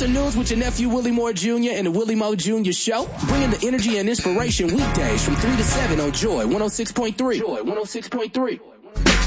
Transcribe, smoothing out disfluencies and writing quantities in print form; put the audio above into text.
afternoons with your nephew Willie Moore Jr. and the Willie Moore Jr. Show. Bringing the energy and inspiration weekdays from 3 to 7 on Joy 106.3. Joy 106.3.